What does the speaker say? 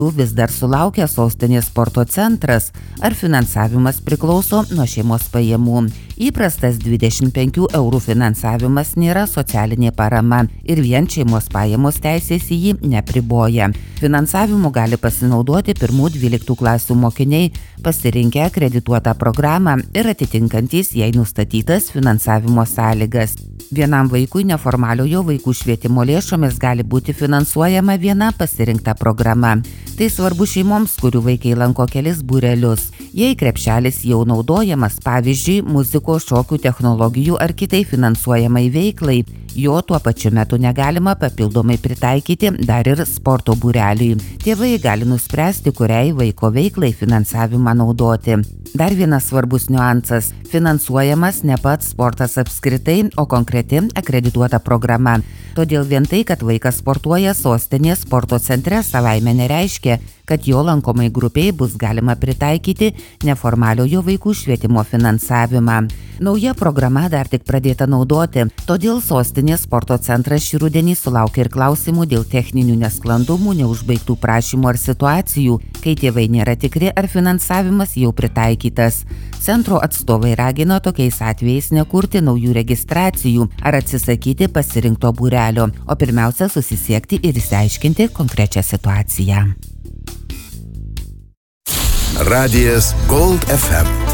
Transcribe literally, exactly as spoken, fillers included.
vis dar sulaukia sostinės sporto centras, ar finansavimas priklauso nuo šeimos pajamų. Įprastas dvidešimt penkių eurų finansavimas nėra socialinė parama ir vien šeimos pajamos teisės į jį nepriboja. Finansavimu gali pasinaudoti pirmų dvyliktų klasių mokiniai, pasirinkę akredituotą programą ir atitinkantys jai nustatytas finansavimo sąlygas. Vienam vaikui neformaliojo vaikų švietimo lėšomis gali būti finansuojama viena pasirinkta programa. Tai svarbu šeimoms, kurių vaikai lanko kelis būrelius. Jei krepšelis jau naudojamas, pavyzdžiui, muzikos, šokių, technologijų ar kitai finansuojamai veiklai, jo tuo pačiu metu negalima papildomai pritaikyti dar ir sporto būreliui. Tėvai gali nuspręsti, kuriai vaiko veiklai finansavimą naudoti. Dar vienas svarbus niuansas – finansuojamas ne pats sportas apskritai, o konkreti akredituota programa. Todėl vien tai, kad vaikas sportuoja sostinės sporto centre, savaime nereiškia, kad jo lankomai grupiai bus galima pritaikyti neformaliojo vaikų švietimo finansavimą. Nauja programa dar tik pradėta naudoti, todėl sostinės sporto centras šį rudenį sulaukė ir klausimų dėl techninių nesklandumų, neužbaigtų prašymų ar situacijų, kai tėvai nėra tikri, ar finansavimas jau pritaikytas. Centro atstovai ragino tokiais atvejais nekurti naujų registracijų ar atsisakyti pasirinkto būrelio, o pirmiausia susisiekti ir išsiaiškinti konkrečią situaciją. Radijas Gold F M.